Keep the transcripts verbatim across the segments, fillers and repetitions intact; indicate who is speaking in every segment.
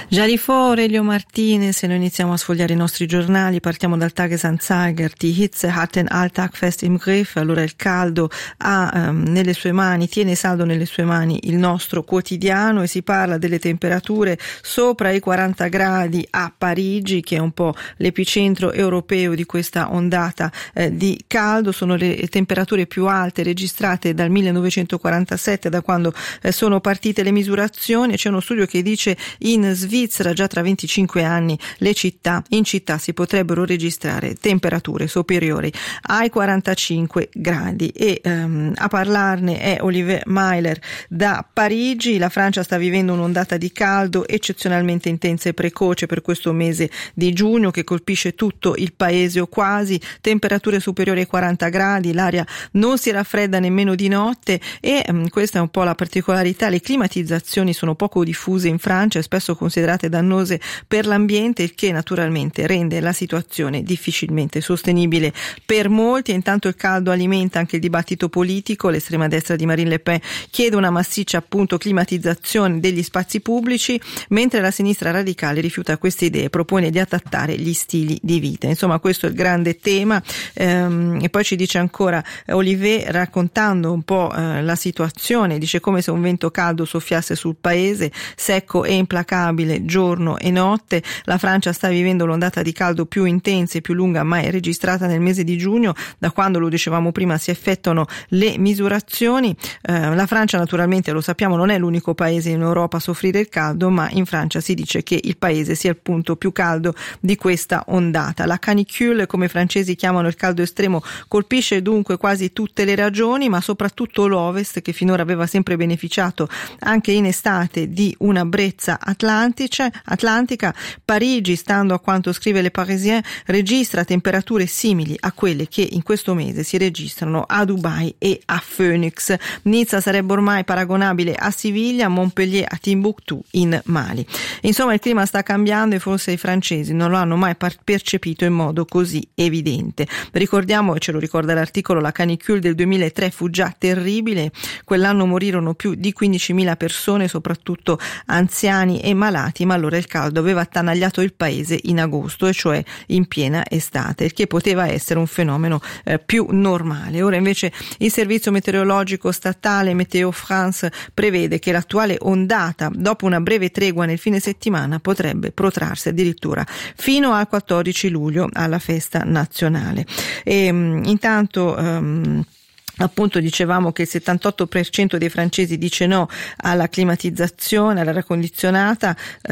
Speaker 1: Già lì fuori Elio Martinez, e noi iniziamo a sfogliare i nostri giornali. Partiamo dal Tagesanzeiger. Die Hitze hat den Alltag fest im Griff. Allora il caldo ha um, nelle sue mani, tiene saldo nelle sue mani il nostro quotidiano, e si parla delle temperature sopra i quaranta gradi a Parigi, che è un po' l'epicentro europeo di questa ondata eh, di caldo. Sono le temperature più alte registrate dal millenovecentoquarantasette, da quando eh, sono partite le misurazioni. C'è uno studio che dice in Svizzera già tra venticinque anni le città, in città si potrebbero registrare temperature superiori ai quarantacinque gradi, e um, a parlarne è Olivier Meiler da Parigi. La Francia sta vivendo un'ondata di caldo eccezionalmente intensa e precoce per questo mese di giugno, che colpisce tutto il paese o quasi. Temperature superiori ai quaranta gradi, l'aria non si raffredda nemmeno di notte, e um, questa è un po' la particolarità. Le climatizzazioni sono poco diffuse in Francia e spesso considerate dannose per l'ambiente, il che naturalmente rende la situazione difficilmente sostenibile per molti. E intanto il caldo alimenta anche il dibattito politico. L'estrema destra di Marine Le Pen chiede una massiccia appunto climatizzazione degli spazi pubblici, mentre la sinistra radicale rifiuta queste idee e propone di adattare gli stili di vita. Insomma, questo è il grande tema. Ehm, e poi ci dice ancora Olivier, raccontando un po' eh, la situazione, dice: come se un vento caldo soffiasse sul paese, secco e implacabile giorno e notte. La Francia sta vivendo l'ondata di caldo più intensa e più lunga mai registrata nel mese di giugno, da quando, lo dicevamo prima, si effettuano le misurazioni. Eh, la Francia, naturalmente, lo sappiamo, non è l'unico paese in Europa a soffrire il caldo, ma in Francia si dice che il paese sia il punto più caldo di questa ondata. La canicule, come i francesi chiamano il caldo estremo, colpisce dunque quasi tutte le regioni, ma soprattutto l'Ovest, che finora aveva sempre beneficiato anche in estate di una brezza atlantica. atlantica. Parigi, stando a quanto scrive Le Parisien, registra temperature simili a quelle che in questo mese si registrano a Dubai e a Phoenix. Nizza sarebbe ormai paragonabile a Siviglia, Montpellier a Timbuktu in Mali. Insomma, il clima sta cambiando e forse i francesi non lo hanno mai percepito in modo così evidente. Ricordiamo, e ce lo ricorda l'articolo, la canicule del duemilatré fu già terribile. Quell'anno morirono più di quindicimila persone, soprattutto anziani e malati, ma allora il caldo aveva attanagliato il paese in agosto, e cioè in piena estate, il che poteva essere un fenomeno eh, più normale. Ora invece il servizio meteorologico statale Météo France prevede che l'attuale ondata, dopo una breve tregua nel fine settimana, potrebbe protrarsi addirittura fino al quattordici luglio, alla festa nazionale. E, um, intanto um, appunto dicevamo che il settantotto per cento dei francesi dice no alla climatizzazione, all'aria condizionata,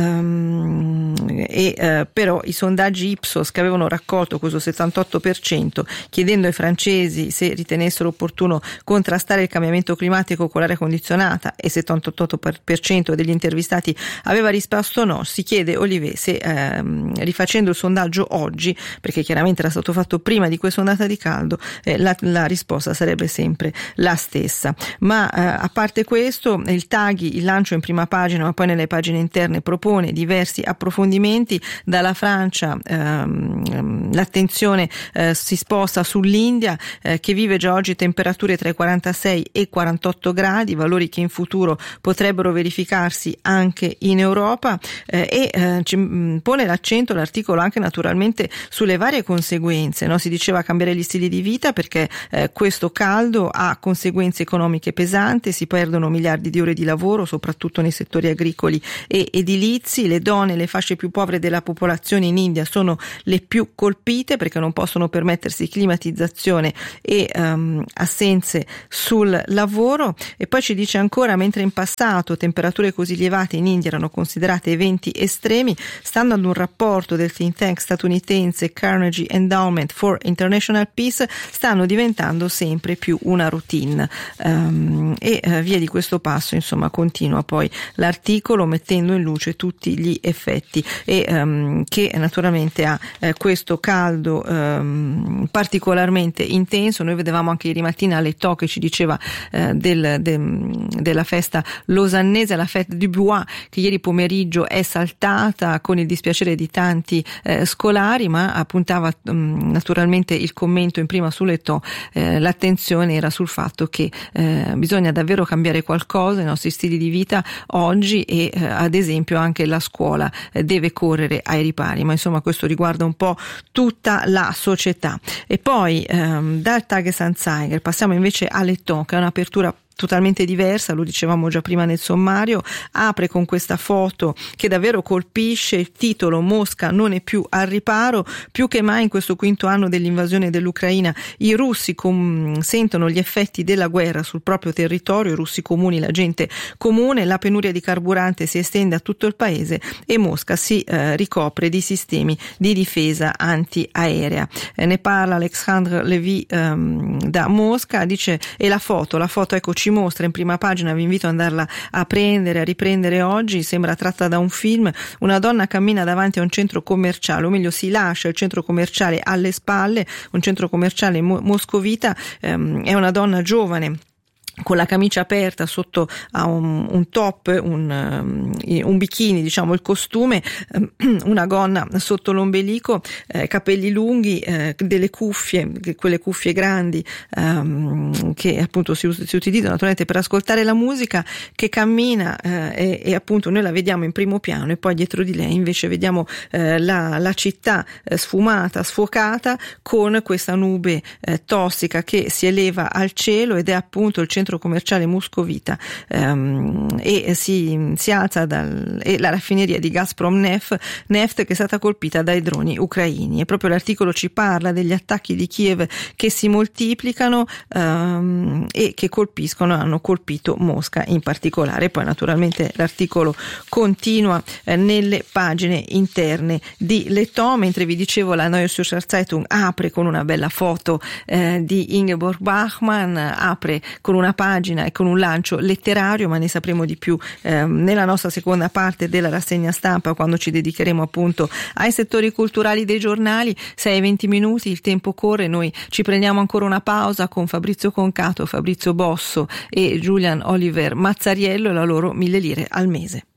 Speaker 1: um, e uh, però i sondaggi Ipsos, che avevano raccolto questo settantotto per cento chiedendo ai francesi se ritenessero opportuno contrastare il cambiamento climatico con l'aria condizionata, e il settantotto per cento degli intervistati aveva risposto no, si chiede Olivier se um, rifacendo il sondaggio oggi, perché chiaramente era stato fatto prima di questa ondata di caldo, eh, la, la risposta sarebbe sempre la stessa. Ma eh, a parte questo, il Taghi, il lancio in prima pagina ma poi nelle pagine interne, propone diversi approfondimenti. Dalla Francia ehm, l'attenzione eh, si sposta sull'India, eh, che vive già oggi temperature tra i quarantasei e i quarantotto gradi, valori che in futuro potrebbero verificarsi anche in Europa, eh, e eh, ci, mh, pone l'accento l'articolo anche naturalmente sulle varie conseguenze, no? Si diceva cambiare gli stili di vita, perché eh, questo caldo ha conseguenze economiche pesanti, si perdono miliardi di ore di lavoro, soprattutto nei settori agricoli e edilizi. Le donne, le fasce più povere della popolazione in India sono le più colpite, perché non possono permettersi climatizzazione e um, assenze sul lavoro. E poi ci dice ancora: mentre in passato temperature così elevate in India erano considerate eventi estremi, stando ad un rapporto del think tank statunitense Carnegie Endowment for International Peace, stanno diventando sempre più una routine. Um, e uh, via di questo passo, insomma, continua poi l'articolo mettendo in luce tutti gli effetti, e um, che naturalmente ha eh, questo caldo um, particolarmente intenso. Noi vedevamo anche ieri mattina all'Etò che ci diceva eh, del, de, della festa lausanese, la Fête du Bois, che ieri pomeriggio è saltata con il dispiacere di tanti eh, scolari, ma appuntava um, naturalmente il commento in prima sull'Etò, eh, l'attenzione nera sul fatto che eh, bisogna davvero cambiare qualcosa, i nostri stili di vita oggi, e eh, ad esempio anche la scuola eh, deve correre ai ripari, ma insomma questo riguarda un po' tutta la società. E poi ehm, dal Tages-Anzeiger passiamo invece a Letton, che è un'apertura totalmente diversa, lo dicevamo già prima nel sommario. Apre con questa foto che davvero colpisce, il titolo: Mosca non è più al riparo. Più che mai in questo quinto anno dell'invasione dell'Ucraina i russi com- sentono gli effetti della guerra sul proprio territorio, i russi comuni, la gente comune. La penuria di carburante si estende a tutto il paese e Mosca si eh, ricopre di sistemi di difesa antiaerea. Eh, ne parla Alexandre Levy ehm, da Mosca, dice, e la foto, la foto ecco ci mostra in prima pagina, vi invito ad andarla a prendere, a riprendere oggi, sembra tratta da un film. Una donna cammina davanti a un centro commerciale, o meglio si lascia il centro commerciale alle spalle, un centro commerciale mo- moscovita. Ehm, è una donna giovane con la camicia aperta, sotto a un, un top, un, um, un bikini, diciamo il costume, um, una gonna sotto l'ombelico, eh, capelli lunghi, eh, delle cuffie, quelle cuffie grandi um, che appunto si, si utilizzano naturalmente per ascoltare la musica, che cammina eh, e, e appunto noi la vediamo in primo piano, e poi dietro di lei invece vediamo eh, la, la città eh, sfumata, sfocata, con questa nube eh, tossica che si eleva al cielo, ed è appunto il centro commerciale moscovita, um, e si, si alza dal, e la raffineria di Gazprom Neft, Neft che è stata colpita dai droni ucraini. E proprio l'articolo ci parla degli attacchi di Kiev che si moltiplicano um, e che colpiscono, hanno colpito Mosca in particolare. Poi naturalmente l'articolo continua eh, nelle pagine interne di Letton, mentre vi dicevo la Neue Zürcher Zeitung apre con una bella foto eh, di Ingeborg Bachmann, apre con una pagina e con un lancio letterario, ma ne sapremo di più eh, nella nostra seconda parte della rassegna stampa, quando ci dedicheremo appunto ai settori culturali dei giornali. sei e venti minuti, il tempo corre, noi ci prendiamo ancora una pausa con Fabrizio Concato, Fabrizio Bosso e Julian Oliver Mazzariello e la loro mille lire al mese.